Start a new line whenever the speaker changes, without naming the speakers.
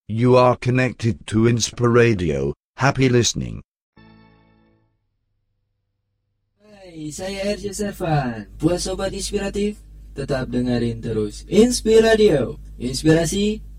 You are connected to Inspiradio. Happy listening.
Hai, saya RJ Servan. Buat sobat inspiratif, tetap dengerin terus Inspiradio. Inspirasi